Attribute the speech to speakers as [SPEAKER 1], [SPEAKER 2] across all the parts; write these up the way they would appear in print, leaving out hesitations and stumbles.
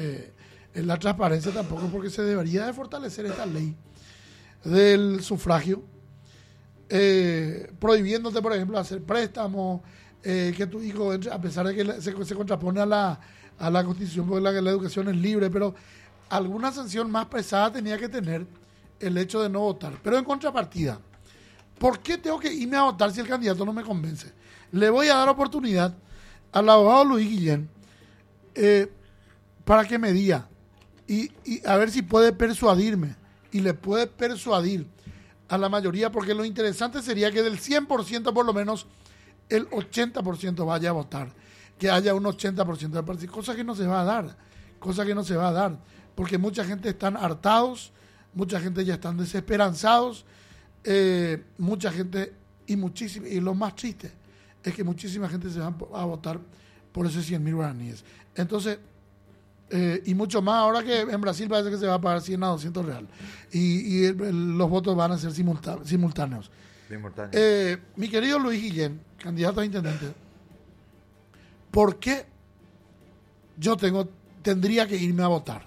[SPEAKER 1] en la transparencia tampoco, porque se debería de fortalecer esta ley del sufragio, prohibiéndote, por ejemplo, hacer préstamos, que tu hijo entre, a pesar de que se contrapone a la Constitución, porque la educación es libre, pero alguna sanción más pesada tenía que tener el hecho de no votar. Pero en contrapartida, ¿por qué tengo que irme a votar si el candidato no me convence? Le voy a dar oportunidad al abogado Luis Guillén para que me diga y a ver si puede persuadirme y le puede persuadir a la mayoría, porque lo interesante sería que del 100% por lo menos el 80% vaya a votar, que haya un 80% de participación, cosa que no se va a dar, porque mucha gente están hartados, mucha gente ya están desesperanzados, mucha gente y lo más triste es que muchísima gente se va a votar por esos 100.000 guaraníes. Entonces, y mucho más ahora que en Brasil parece que se va a pagar 100 a 200 real y los votos van a ser simultáneos. Mi querido Luis Guillén, candidato a intendente, ¿por qué yo tendría que irme a votar?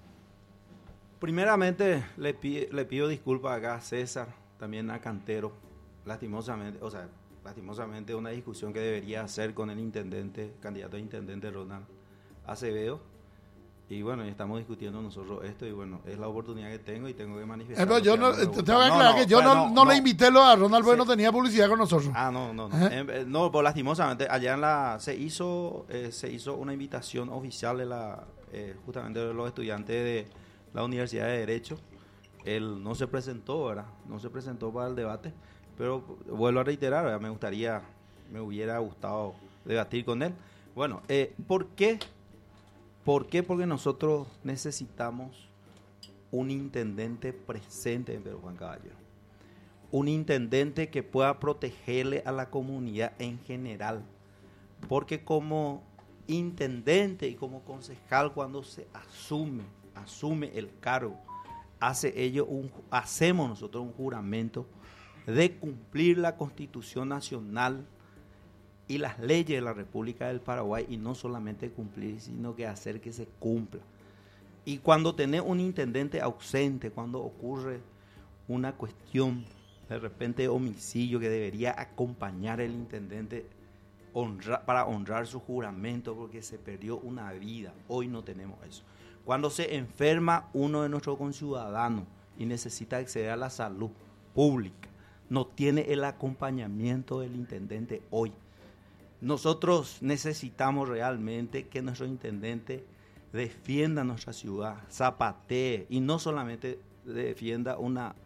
[SPEAKER 2] Primeramente le pido disculpas acá a César, también a Cantero, lastimosamente una discusión que debería hacer con el candidato a intendente Ronald Acevedo. Y bueno, estamos discutiendo nosotros esto y bueno, es la oportunidad que tengo y tengo que manifestar.
[SPEAKER 1] Pero yo tengo que aclarar que yo no le invité a Ronald porque no tenía publicidad con nosotros.
[SPEAKER 2] No, pues lastimosamente allá se hizo una invitación oficial justamente de los estudiantes de la Universidad de Derecho. Él no se presentó, ¿verdad? No se presentó para el debate, pero vuelvo a reiterar, ¿verdad? Me hubiera gustado debatir con él. Bueno, ¿por qué? ¿Por qué? Porque nosotros necesitamos un intendente presente en Pedro Juan Caballero. Un intendente que pueda protegerle a la comunidad en general. Porque como intendente y como concejal, cuando se asume el cargo, hacemos nosotros un juramento de cumplir la Constitución Nacional y las leyes de la República del Paraguay, y no solamente cumplir, sino que hacer que se cumpla. Y cuando tenés un intendente ausente, cuando ocurre una cuestión de repente homicidio que debería acompañar el intendente para honrar su juramento porque se perdió una vida, hoy no tenemos eso. Cuando se enferma uno de nuestros conciudadanos y necesita acceder a la salud pública, no tiene el acompañamiento del intendente hoy. Nosotros necesitamos realmente que nuestro intendente defienda nuestra ciudad, zapatee, y no solamente defienda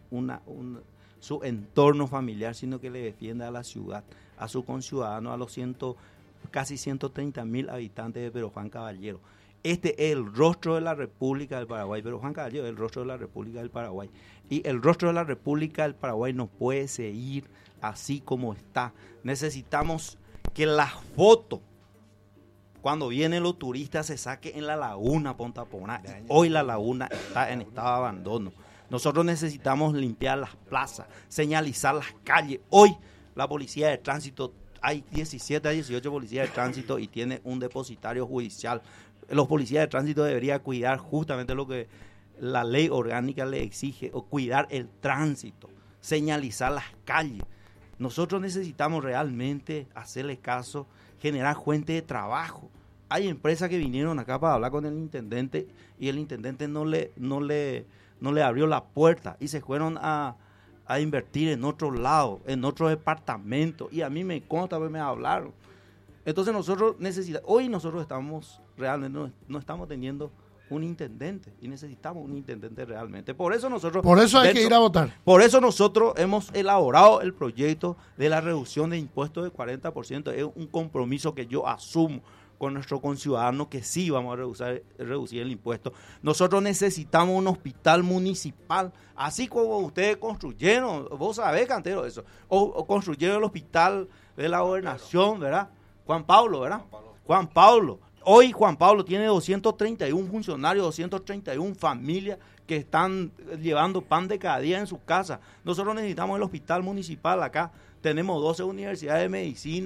[SPEAKER 2] su entorno familiar, sino que le defienda a la ciudad, a su conciudadano, a los casi 130.000 habitantes de Pedro Juan Caballero. Este es el rostro de la República del Paraguay. Pedro Juan Caballero es el rostro de la República del Paraguay. Y el rostro de la República del Paraguay no puede seguir así como está. Necesitamos que la foto, cuando vienen los turistas, se saque en la laguna Punta Poná. Hoy la laguna está en estado de abandono. Nosotros necesitamos limpiar las plazas, señalizar las calles. Hoy la policía de tránsito, hay 17 a 18 policías de tránsito y tiene un depositario judicial. Los policías de tránsito deberían cuidar justamente lo que la ley orgánica le exige, o cuidar el tránsito, señalizar las calles. Nosotros necesitamos realmente hacerle caso, generar fuente de trabajo. Hay empresas que vinieron acá para hablar con el intendente y el intendente no le abrió la puerta y se fueron a invertir en otro lado, en otro departamento. Y a mí me consta, me hablaron. Entonces hoy nosotros estamos realmente, no estamos teniendo un intendente y necesitamos un intendente realmente. Por eso hay que ir a votar. Por eso nosotros hemos elaborado el proyecto de la reducción de impuestos del 40%. Es un compromiso que yo asumo con nuestros conciudadanos, que sí vamos a reducir el impuesto. Nosotros necesitamos un hospital municipal, así como ustedes construyeron, vos sabés, Cantero, eso, o construyeron el hospital de la gobernación, ¿verdad? Juan Pablo, ¿verdad? Juan Pablo. Hoy Juan Pablo tiene 231 funcionarios, 231 familias que están llevando pan de cada día en su casa. Nosotros necesitamos el hospital municipal acá. Tenemos 12 universidades de medicina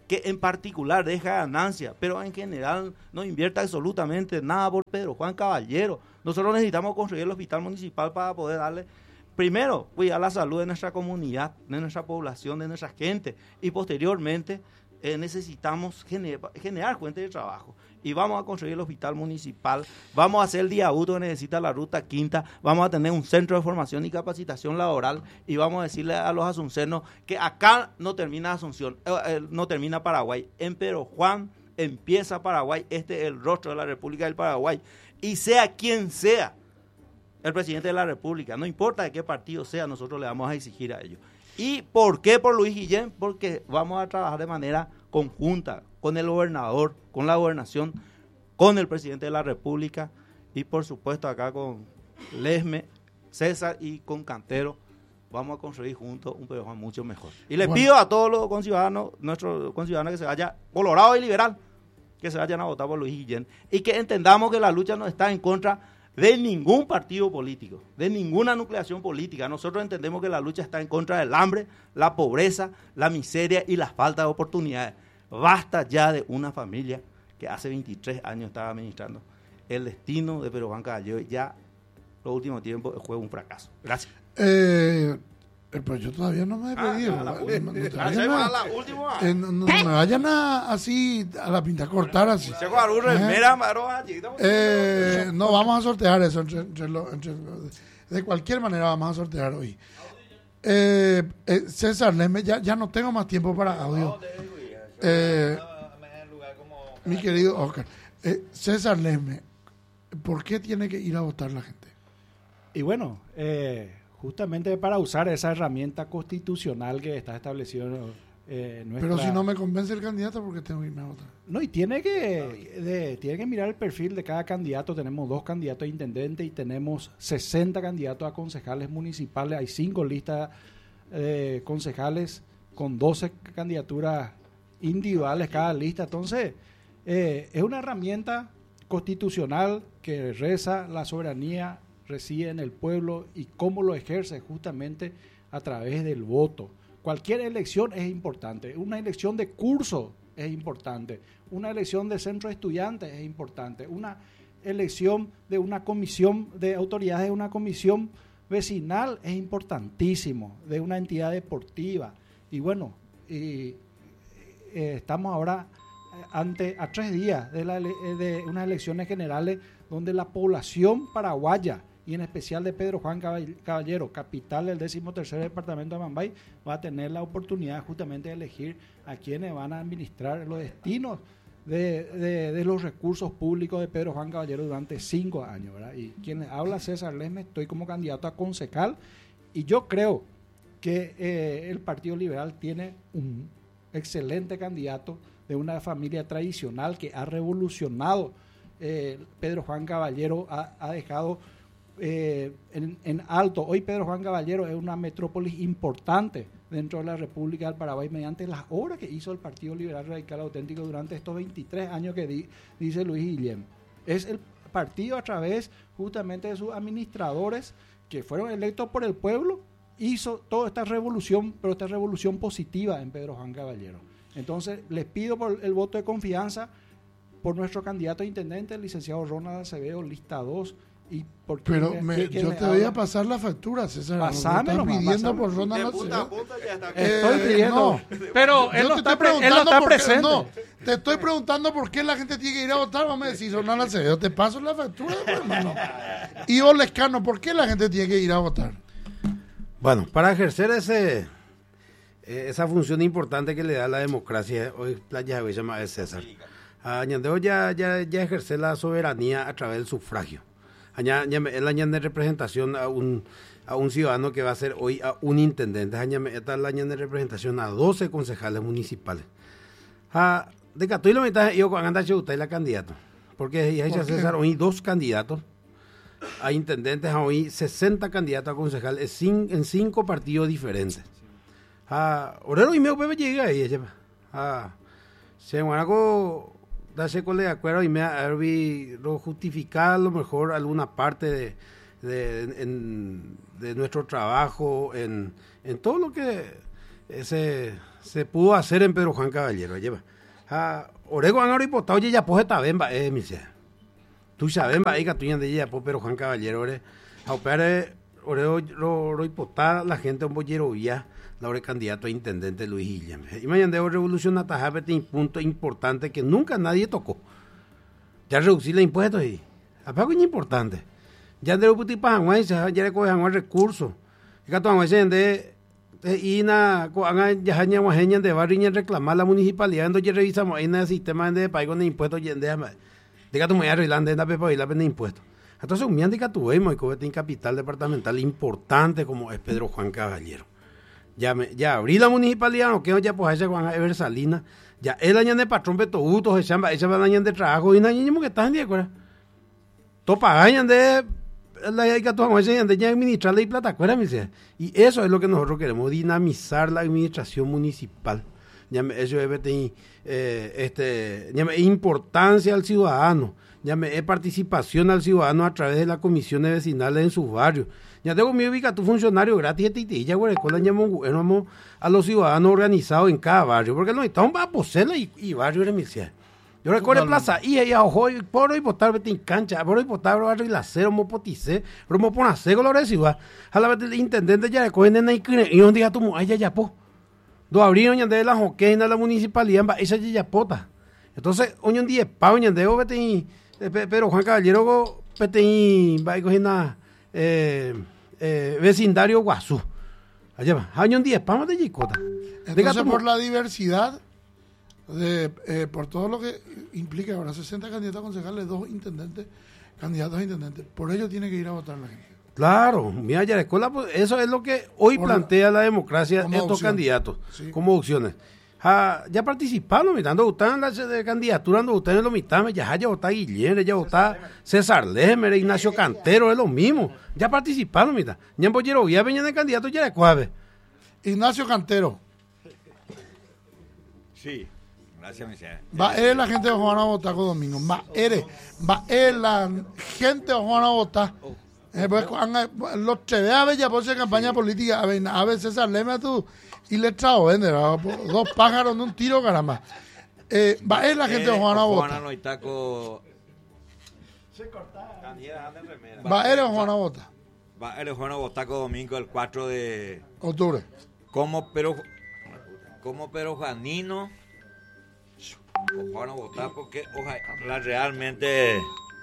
[SPEAKER 2] que en particular deja ganancia, pero en general no invierta absolutamente nada por Pedro Juan Caballero. Nosotros necesitamos construir el hospital municipal para poder darle, primero, cuidar la salud de nuestra comunidad, de nuestra población, de nuestra gente, y posteriormente necesitamos generar fuentes de trabajo. Y vamos a construir el hospital municipal, vamos a hacer el diaducto que necesita la ruta quinta, vamos a tener un centro de formación y capacitación laboral, y vamos a decirle a los asuncenos que acá no termina Asunción, no termina Paraguay, en Pedro Juan empieza Paraguay. Este es el rostro de la República del Paraguay, y sea quien sea el presidente de la República, no importa de qué partido sea, nosotros le vamos a exigir a ellos. ¿Y por qué por Luis Guillén? Porque vamos a trabajar de manera conjunta con el gobernador, con la gobernación, con el presidente de la República, y por supuesto acá con Lesme, César y con Cantero. Vamos a construir juntos un Pedro Juan mucho mejor. Y le pido a todos los conciudadanos, nuestros conciudadanos, que se vayan, colorado y liberal, que se vayan a votar por Luis Guillén, y que entendamos que la lucha no está en contra de ningún partido político, de ninguna nucleación política. Nosotros entendemos que la lucha está en contra del hambre, la pobreza, la miseria y la falta de oportunidades. Basta ya de una familia que hace 23 años estaba administrando el destino de Pedro Juan Caballero. Ya los últimos tiempos fue un fracaso. Gracias.
[SPEAKER 1] Pero yo todavía no me he pedido. No me vayan así a la pinta cortar así. No, vamos a sortear eso. De cualquier manera vamos a sortear hoy. César, ya no tengo más tiempo para audio. Mi querido Oscar. César Lesme, ¿por qué tiene que ir a votar la gente?
[SPEAKER 3] Y bueno, justamente para usar esa herramienta constitucional que está establecido nuestra...
[SPEAKER 1] Pero si no me convence el candidato, ¿por qué tengo que irme a votar?
[SPEAKER 3] No, y tiene que mirar el perfil de cada candidato. Tenemos 2 candidatos a intendente y tenemos 60 candidatos a concejales municipales. Hay 5 listas de concejales con 12 candidaturas individuales cada lista. Entonces, es una herramienta constitucional que reza la soberanía reside en el pueblo y cómo lo ejerce justamente a través del voto. Cualquier elección es importante, una elección de curso es importante, una elección de centro de estudiantes es importante, una elección de una comisión de autoridades de una comisión vecinal es importantísimo, de una entidad deportiva. Y bueno, estamos ahora a 3 días de unas elecciones generales donde la población paraguaya, y en especial de Pedro Juan Caballero, capital del 13º departamento de Mambay, va a tener la oportunidad justamente de elegir a quienes van a administrar los destinos de los recursos públicos de Pedro Juan Caballero durante 5 años, ¿verdad? Y quien habla, César Lesme, estoy como candidato a concejal, y yo creo que el Partido Liberal tiene un excelente candidato de una familia tradicional que ha revolucionado. Pedro Juan Caballero ha dejado en alto. Hoy Pedro Juan Caballero es una metrópolis importante dentro de la República del Paraguay mediante las obras que hizo el Partido Liberal Radical Auténtico durante estos 23 años que dice Luis Guillén. Es el partido a través justamente de sus administradores que fueron electos por el pueblo, hizo toda esta revolución, pero esta revolución positiva en Pedro Juan Caballero. Entonces les pido por el voto de confianza por nuestro candidato a intendente, el licenciado Ronald Acevedo, lista 2.
[SPEAKER 1] Pero yo te voy a pasar la factura, César.
[SPEAKER 3] Pasame,
[SPEAKER 1] estás pidiendo
[SPEAKER 3] pasame.
[SPEAKER 1] por Ronald Acevedo.
[SPEAKER 3] Estoy pidiendo. No, pero él no está presente.
[SPEAKER 1] No, te estoy preguntando por qué la gente tiene que ir a votar. Vamos a decir, Ronald Acevedo, te paso la factura, hermano. Y vos, Lescano, ¿por qué la gente tiene que ir a votar?
[SPEAKER 4] Bueno, para ejercer esa función importante que le da la democracia, hoy Playa se llama César. Añandeo ya ejerce la soberanía a través del sufragio. Él añade representación a un ciudadano que va a ser hoy a un intendente. Esta la añade representación a 12 concejales municipales. De Catuilo mitad yo con anda chuta y la candidato. Porque ya César hoy 2 candidatos a intendentes, hoy 60 candidatos a concejales en 5 partidos diferentes. Orero y medio Pepe llega ahí, se guanaco darse con de acuerdo y me ha justificar a lo mejor alguna parte de nuestro trabajo en todo lo que se pudo hacer en Pedro Juan Caballero. Lleva. Orego han ahora oye ya pues bemba mi se. Tú sabes bemba ahí que tú ya de Pedro Juan Caballero ore. A operar orego lo hipotar la gente un bollero ya la hora candidato a intendente Luis Guillem. Y mañana de revolución atajabete un punto importante que nunca nadie tocó. Ya reducir los impuestos y apago es importante. Ya de puti para ya le cogen recursos. Y que tú de y na ya haña de barrio reclamar la municipalidad donde revisamos en el sistema de pago de impuestos y de que tú me arreglan de la pepa y la de impuestos. Entonces un miente que tuvimos y que en capital departamental importante como es Pedro Juan Caballero. Ya abrí la municipalidad, no quedo ya pues ese Juan Ever Salinas, ya el año de patrón petoutos, ese va año de trabajo y no año que están de acuerdo. Todo pagan de la que tú de administrar la plata, acuérdame. Y eso es lo que nosotros queremos, dinamizar la administración municipal. Eso es importancia al ciudadano, participación al ciudadano a través de las comisiones vecinales en sus barrios. Ya tengo mi ubica tu funcionario gratis y ya llamamos a los ciudadanos organizados en cada barrio, porque no estamos para posela y barrio de mi ciudad. Yo recuerdo plaza y ojo, por hoy votar vete en cancha, por hoy votar barrio y la cero, mo potice, mo ponace con la reciba. A la vez el intendente ya recogen en y un día tu ay ya po. Do abrieron ya de la joquena la municipalidad, esa ya pota. Entonces, hoy un día pa hoy de vete pero Juan Caballero vete va a coger na vecindario Guazú. Allá va. Año un día pa de Yicota.
[SPEAKER 1] Entonces por la diversidad por todo lo que implica ahora 60 candidatos a concejales, 2 intendentes, candidatos a intendentes, por ello tiene que ir a votar la gente.
[SPEAKER 4] Claro, mira, Yarescola, pues eso es lo que hoy plantea la democracia, estos opción. Candidatos, sí. Como opciones. Ya participaron, mirando gustan las candidaturas, no gustan lo mitad, ya votó Guillermo, ya votó César Lemer, Ignacio Cantero, es lo mismo. Ya participaron, mira. Ya en Bollero, ya venían de candidatos, ya de Cuave.
[SPEAKER 1] Ignacio Cantero.
[SPEAKER 5] Sí. Gracias, mi señor.
[SPEAKER 1] Va la gente de Juan a votar con Domingo. Va la gente de Juan a votar. Los TV a ver ya por esa campaña política a ver César Lema tú y le trajo vende 2 pájaros de un tiro, caramba. Va la gente de Juan a votar. Va de Juan a votar.
[SPEAKER 5] Va de Juan a votar con Domingo el 4 de
[SPEAKER 1] octubre.
[SPEAKER 5] Como pero Juanino van a votar porque ojalá realmente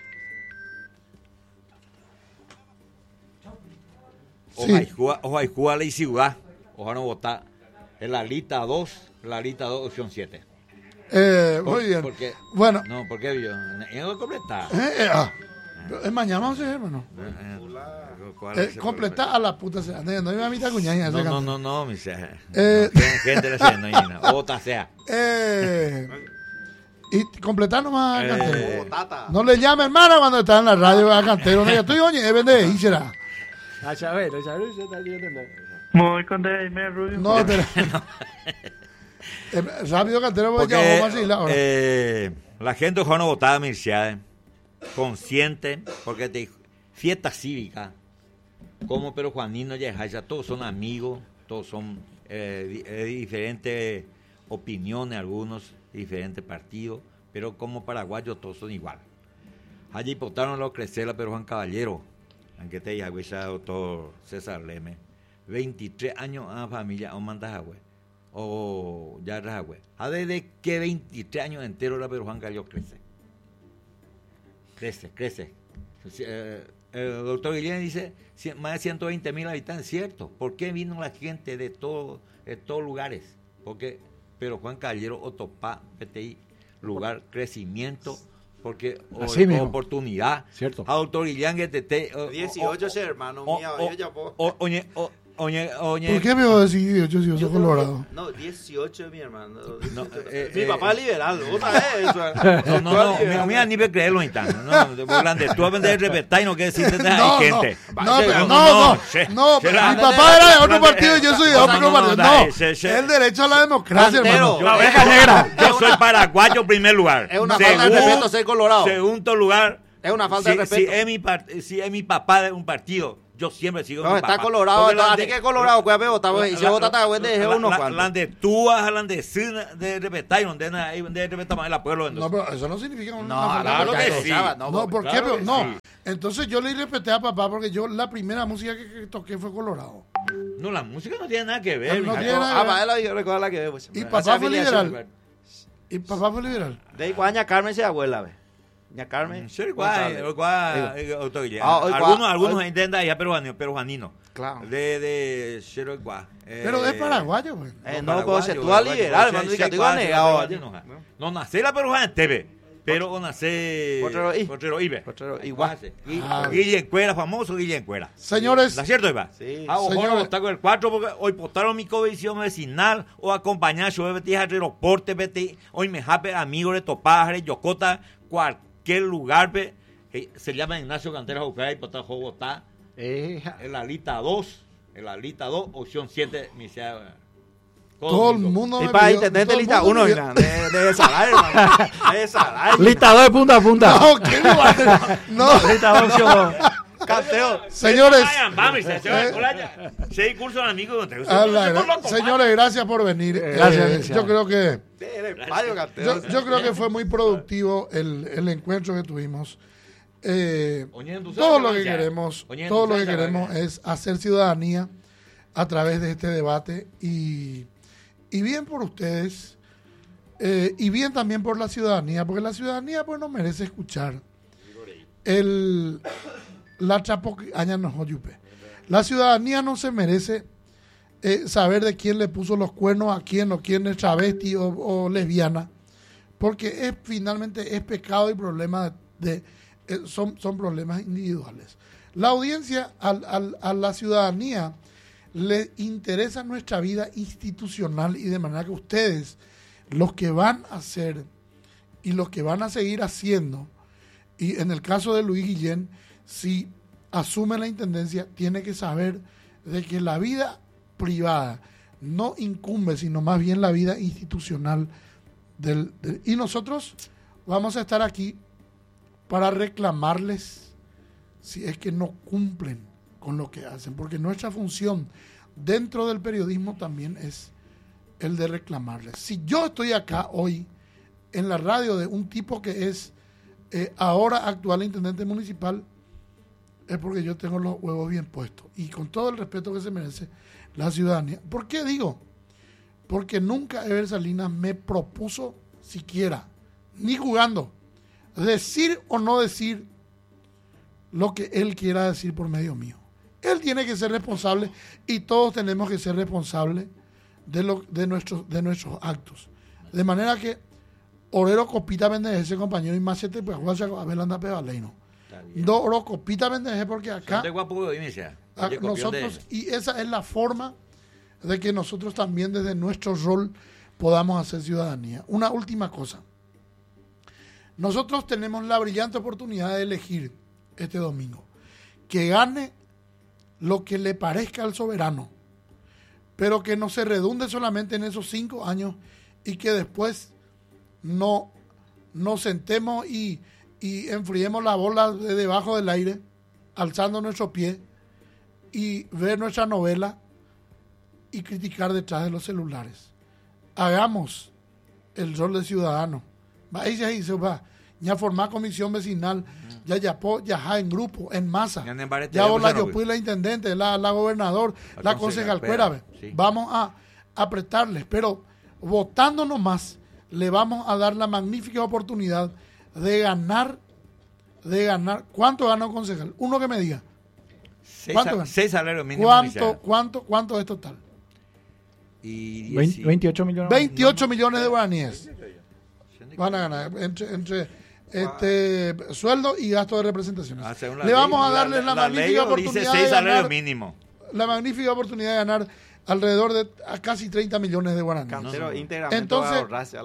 [SPEAKER 5] ojalá y ciudad ojalá votar en la lista 2 opción 7
[SPEAKER 1] muy bien
[SPEAKER 5] porque,
[SPEAKER 1] bueno
[SPEAKER 5] no porque yo no completar
[SPEAKER 1] mañana vamos a hacer hermano completar a la puta sea no iba a mitad cuñaña
[SPEAKER 5] no mi sea gente le sea no otra sea
[SPEAKER 1] y completar nomás a Cantero. No le llame hermana cuando está en la radio a Cantero. No, ya estoy oye, vende y será.
[SPEAKER 3] A Chabelo se está yendo.
[SPEAKER 6] Muy contento, Rubio.
[SPEAKER 1] No, pero rápido Cantero porque ya vamos así
[SPEAKER 5] la gente no votaba mi ciudad consciente porque te fiesta cívica como pero Juanino ya todos son amigos, todos son diferentes opiniones algunos diferentes partidos, pero como paraguayos todos son igual. Allí votaron los Crecela, pero Juan Caballero, aunque te haya doctor César Leme, 23 años a familia o mandajagüe, o ya rajagüe. ¿A desde que 23 años enteros la pero Juan Caballero crece? El doctor Guillermo dice más de 120,000 habitantes, cierto. ¿Por qué vino la gente de todos lugares? Porque pero Juan Caballero Otopá, PTI, lugar, crecimiento, porque oportunidad.
[SPEAKER 3] Cierto.
[SPEAKER 5] A doctor Guillán que te
[SPEAKER 2] 18 hermano mío,
[SPEAKER 1] ¿por qué me voy a decir 18 si yo soy colorado?
[SPEAKER 2] No, 18 mi hermano.
[SPEAKER 5] No,
[SPEAKER 2] mi papá es liberal, otra vez.
[SPEAKER 5] No, mira, ni me creerlo ni tanto. No, grande, tú aprendes a respetar y no quieres decirte a gente.
[SPEAKER 1] No, mi papá era de otro partido y yo soy de otro partido. No, el derecho a la democracia, hermano.
[SPEAKER 5] Yo soy paraguayo en primer lugar.
[SPEAKER 2] Es una falta de respeto ser colorado.
[SPEAKER 5] Segundo lugar.
[SPEAKER 2] Es una falta de respeto.
[SPEAKER 5] Si es mi papá de un partido, yo siempre sigo
[SPEAKER 7] No,
[SPEAKER 5] mi
[SPEAKER 7] está
[SPEAKER 5] papá.
[SPEAKER 7] colorado,
[SPEAKER 5] Porque
[SPEAKER 7] así que colorado, cuál votamos, y se vota hasta güey de uno cuanto.
[SPEAKER 5] la de túas, la de cine, de repetir, de repetir más el pueblo.
[SPEAKER 1] No, pero eso no significa una
[SPEAKER 7] No,
[SPEAKER 1] falta
[SPEAKER 5] claro
[SPEAKER 1] de
[SPEAKER 5] que
[SPEAKER 1] respeto.
[SPEAKER 5] sí.
[SPEAKER 1] No, ¿por
[SPEAKER 5] claro
[SPEAKER 1] qué?
[SPEAKER 5] que
[SPEAKER 1] No.
[SPEAKER 5] sí.
[SPEAKER 1] Entonces yo le respeté a papá porque yo la primera música que toqué fue Colorado.
[SPEAKER 5] No, la música no tiene nada que ver.
[SPEAKER 1] No
[SPEAKER 5] mija.
[SPEAKER 1] tiene nada.
[SPEAKER 7] Para él yo recuerdo la que ve, pues.
[SPEAKER 1] Y
[SPEAKER 7] Hace
[SPEAKER 1] papá fue
[SPEAKER 7] afiliación.
[SPEAKER 1] liberal. Y papá fue liberal.
[SPEAKER 7] De igual Ña Carmen se abuela, ve. Ña Carmen.
[SPEAKER 5] Sí, igual,
[SPEAKER 7] Digo.
[SPEAKER 5] algunos intentan ya peruanino.
[SPEAKER 7] Claro.
[SPEAKER 5] De Cero igual.
[SPEAKER 1] Pero es paraguayo, pues.
[SPEAKER 7] No, pues se tú a liberal, hermano, que tú a negado.
[SPEAKER 5] No nace la peruana en TV, pero nace
[SPEAKER 7] Potrero
[SPEAKER 5] Ibe.
[SPEAKER 7] Potrero igual.
[SPEAKER 5] Guille Cuera, famoso Guille Cuera.
[SPEAKER 1] Señores,
[SPEAKER 5] ¿No es cierto, Iba?
[SPEAKER 7] Sí.
[SPEAKER 5] Ojo,
[SPEAKER 1] Señores.
[SPEAKER 5] no está con el 4 porque hoy postaron mi comisión vecinal o acompañar yo betí a aeroporte, betí hoy me jape amigos de Topájare, Yocota, cualquier lugar, se llama Ignacio Cantera Jucay, potar Bogotá, en la lista 2, opción 7,
[SPEAKER 1] todo el mundo
[SPEAKER 7] Y
[SPEAKER 1] me
[SPEAKER 7] para
[SPEAKER 1] pidió-
[SPEAKER 7] intendente
[SPEAKER 1] todo el
[SPEAKER 7] lista
[SPEAKER 1] mundo
[SPEAKER 7] 1,
[SPEAKER 1] me pidió-
[SPEAKER 7] de salario, hermano. De salario.
[SPEAKER 3] Listado de punta a punta.
[SPEAKER 1] No, ¿quién lo va a hacer? No,
[SPEAKER 3] Lista de opción.
[SPEAKER 7] Canteo.
[SPEAKER 1] señores.
[SPEAKER 5] Seis cursos amigos.
[SPEAKER 1] Señores, gracias por venir.
[SPEAKER 3] Gracias.
[SPEAKER 1] Yo creo que
[SPEAKER 7] Mario Canteo.
[SPEAKER 1] yo creo que fue muy productivo el encuentro que tuvimos. Todo lo que queremos es hacer ciudadanía a través de este debate y bien por ustedes y bien también por la ciudadanía, porque la ciudadanía pues no merece escuchar la chapocaña no joyupe. La ciudadanía no se merece saber de quién le puso los cuernos a quién, o quién es travesti o lesbiana, porque finalmente es pecado y problema son problemas individuales. La audiencia, a la ciudadanía le interesa nuestra vida institucional y de manera que ustedes, los que van a hacer y los que van a seguir haciendo, y en el caso de Luis Guillén, si asume la intendencia, tiene que saber de que la vida privada no incumbe, sino más bien la vida institucional y nosotros vamos a estar aquí para reclamarles si es que no cumplen con lo que hacen, porque nuestra función dentro del periodismo también es el de reclamarles. Si yo estoy acá hoy en la radio de un tipo que es ahora actual intendente municipal, es porque yo tengo los huevos bien puestos y con todo el respeto que se merece la ciudadanía. ¿Por qué digo? Porque nunca Ever Salinas me propuso siquiera, ni jugando, decir o no decir lo que él quiera decir por medio mío. Él tiene que ser responsable y todos tenemos que ser responsables de nuestros actos. De manera que Orero Copita vende ese compañero y Machete pues a ver anda pedaleino. No Oro Copita vende porque acá nosotros, y esa es la forma de que nosotros también desde nuestro rol podamos hacer ciudadanía. Una última cosa. Nosotros tenemos la brillante oportunidad de elegir este domingo que gane lo que le parezca al soberano, pero que no se redunde solamente en esos 5 años y que después no nos sentemos y enfriemos la bola de debajo del aire, alzando nuestro pie y ver nuestra novela y criticar detrás de los celulares. Hagamos el rol de ciudadano. Ahí se va. Ya formar comisión vecinal, ya en grupo, en masa. Ya la intendente, la gobernador, la concejal Cuera. Sí. Vamos a apretarles, pero votando nomás le vamos a dar la magnífica oportunidad de ganar. ¿Cuánto gana un concejal? Uno que me diga.
[SPEAKER 5] 6 salarios mínimos.
[SPEAKER 1] ¿Cuánto es total?
[SPEAKER 3] Y 28 millones.
[SPEAKER 1] 28 millones de guaraníes. Van a ganar entre sueldo y gasto de representaciones. Le vamos a darles la magnífica oportunidad de ganar mínimo. La magnífica oportunidad de ganar alrededor de casi 30 millones de guaraníes. Entonces,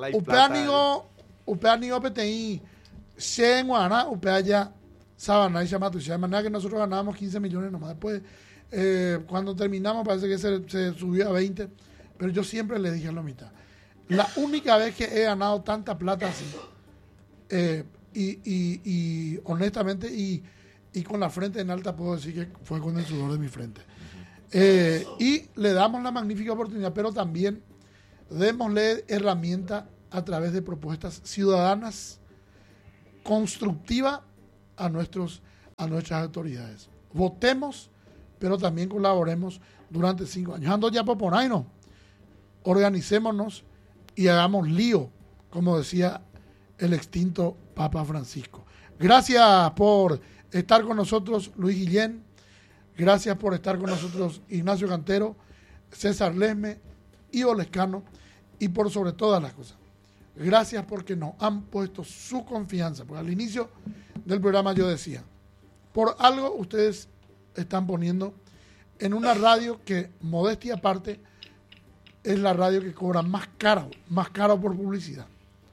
[SPEAKER 1] Upeánigo PTI, en Guaraná, Upeaya, Sabana y Chamatucha. De manera que nosotros ganábamos 15 millones nomás. Después, cuando terminamos, parece que se subió a 20, pero yo siempre le dije a la mitad. La única vez que he ganado tanta plata así, y honestamente, y y con la frente en alta puedo decir que fue con el sudor de mi frente. Y le damos la magnífica oportunidad, pero también démosle herramienta a través de propuestas ciudadanas constructivas a nuestras autoridades. Votemos, pero también colaboremos durante 5 años. Ando ya por ahí, ¿no? Organicémonos y hagamos lío, como decía el extinto Papa Francisco. Gracias por estar con nosotros, Luis Guillén. Gracias por estar con nosotros, Ignacio Cantero, César Lesme, Ivo Lescano, y por sobre todas las cosas, gracias porque nos han puesto su confianza. Porque al inicio del programa yo decía, por algo ustedes están poniendo en una radio que, modestia aparte, es la radio que cobra más caro por publicidad.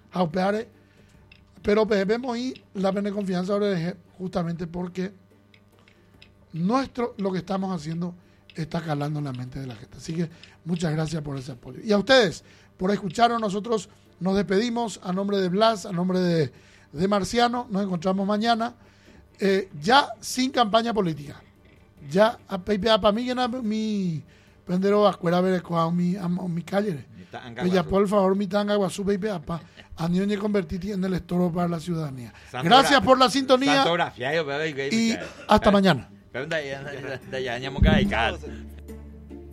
[SPEAKER 1] Pero vemos ahí la pena de confianza ahora justamente porque lo que estamos haciendo está calando en la mente de la gente. Así que muchas gracias por ese apoyo. Y a ustedes, por escucharnos. Nosotros nos despedimos a nombre de Blas, a nombre de Marciano. Nos encontramos mañana, ya sin campaña política. Ya, para mí, que mi pendero escuela ver a mi calle. Ya, por favor, mi tanga guasú, a niño convertir en el estorbo para la ciudadanía. Gracias por la sintonía y hasta mañana.
[SPEAKER 5] Pero ya